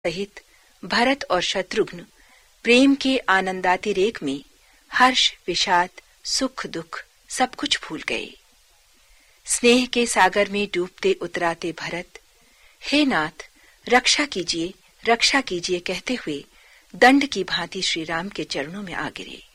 सहित भरत और शत्रुघ्न प्रेम के आनंदातिरेक में हर्ष, विषाद, सुख, दुख सब कुछ भूल गए। स्नेह के सागर में डूबते उतराते भरत, हे नाथ रक्षा कीजिए कहते हुए दंड की भांति श्री राम के चरणों में आ गिरे।